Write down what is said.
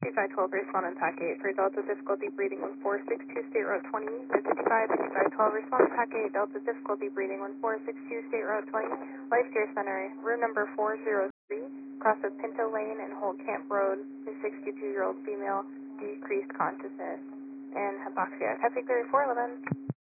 5512, respond on TAC 8 for Delta difficulty breathing 1462, State Route 20. 5512, respond on TAC 8, Delta difficulty breathing 1462, State Route 20. Life Care Center, room number 403, cross of Pinto Lane and Holt Camp Road, a 62-year-old female, decreased consciousness and hypoxia. Copy 3411.